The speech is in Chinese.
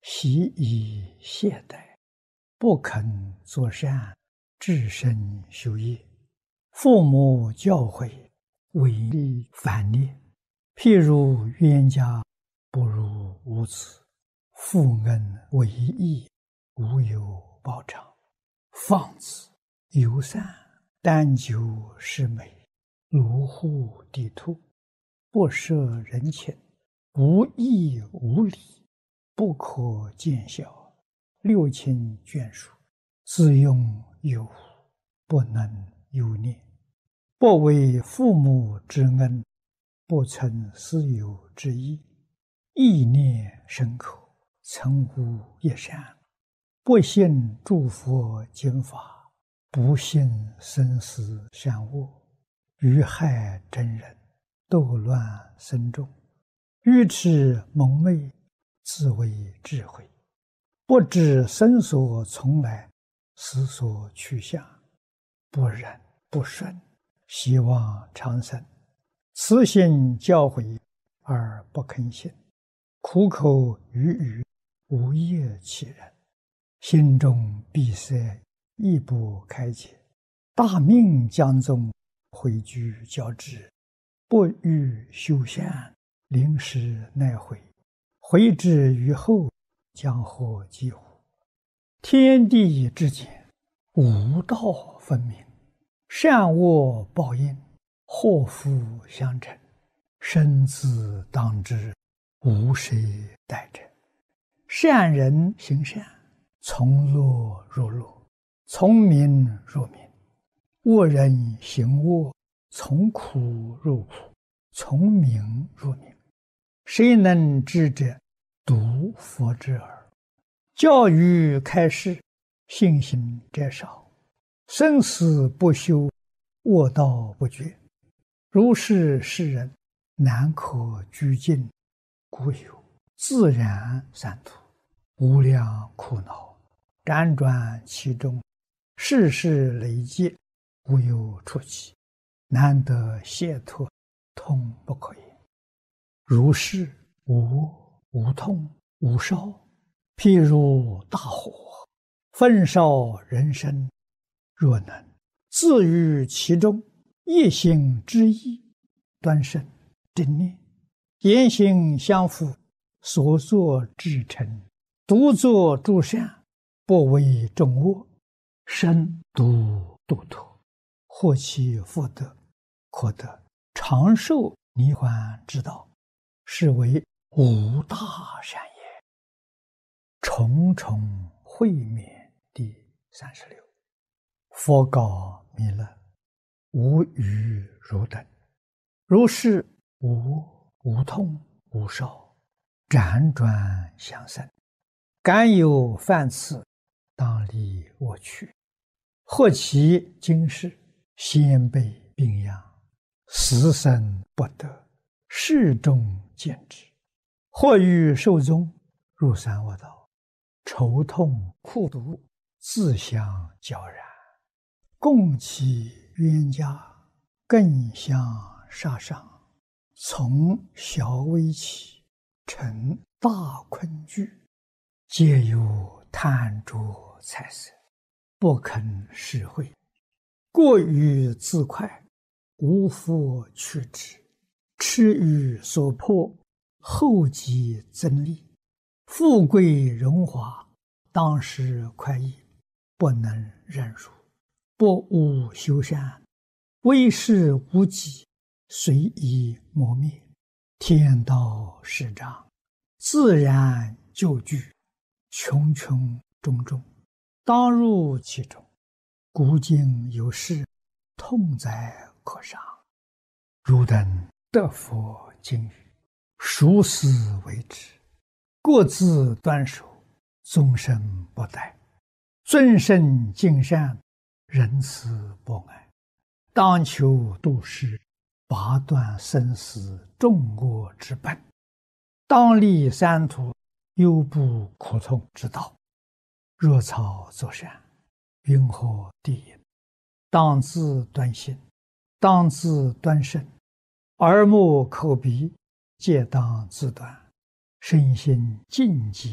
习以懈怠，不肯作善，至身修业。父母教诲，违逆反逆。譬如冤家，不如无子；父恩为义，无有报偿。放子游散，但求是美，如护地兔，不摄人情，无义无礼，不可见效，六亲眷属，自用有无，不能有念。不为父母之恩，不存私有之意，意念深刻，曾无一善。不信诸佛经法，不信生死善恶，愚害真人，斗乱僧众，愚痴蒙昧，自为智慧，不知生所从来，死所去向，不忍不顺，希望长生。慈心教诲而不肯信，苦口语语，无业其人，心中闭塞，亦不开解。大命将终，回居交织，不欲修善，临时奈悔，回之于后，将获几乎？天地之间，无道分明，善恶报应，祸福相承，生死当知，无谁代者。善人行善，从乐入乐，从明入明；恶人行恶，从苦入苦，从明入明。谁能知者？独佛之耳。教育开示，信心者少，生死不休，恶道不绝。如是世人，难可居尽，故有自然三途，无量苦恼，辗转其中，世事累劫，无有出期，难得解脱，痛不可言。如是无恶无痛无烧，譬如大火，焚烧人生。若能自于其中，一心之意，端慎正念，言行相符，所作至诚，独作诸善，不为众恶，身独度脱，获其福德，可得长寿涅槃之道，是为无大善也。重重会面第36。佛告弥勒：无余汝等，如是无恶无痛无烧，辗转相生，敢有犯次，当离我去。或其今世，先辈病殃，死生不得，世众见之；或欲寿终，入三恶道，愁痛苦毒，自相交然。共其冤家，更相杀伤，从小危起，成大困惧，皆有贪着财色，不肯施惠，过于自快，无复去之，痴于所迫，后继增利，富贵荣华，当时快意，不能忍辱，不务修善，为事无己，随意磨灭。天道始长，自然就具，穷穷种种，当入其中。古今有事，痛哉可伤。汝等得佛经语，熟思为之，各自端守，终身不殆，尊圣敬善，仁慈博爱，当求度世，拔断生死众恶之本，当立三途，忧怖苦痛之道。若草作善，云何地也？当自端心，当自端身，耳目口鼻，皆当自端，身心净极